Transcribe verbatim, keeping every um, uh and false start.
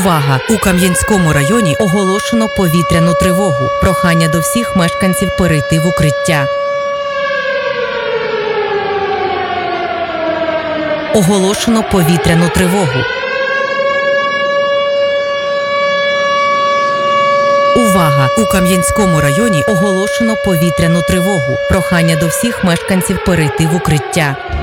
Увага! У Кам'янському районі оголошено повітряну тривогу. Прохання до всіх мешканців перейти в укриття. Оголошено повітряну тривогу. Увага! У Кам'янському районі оголошено повітряну тривогу. Прохання до всіх мешканців перейти в укриття.